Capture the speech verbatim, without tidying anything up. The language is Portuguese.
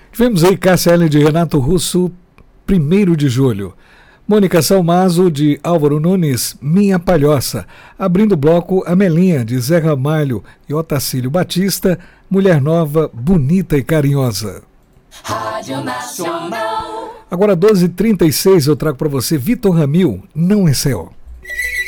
Tivemos aí Cássia Ellen de Renato Russo, primeiro de julho. Mônica Salmazo de Álvaro Nunes, Minha Palhoça. Abrindo o bloco, Amelinha de Zé Ramalho e Otacílio Batista, Mulher Nova, Bonita e Carinhosa. Rádio Nacional. Agora doze e trinta e seis eu trago para você Vitor Ramil, Não é Céu.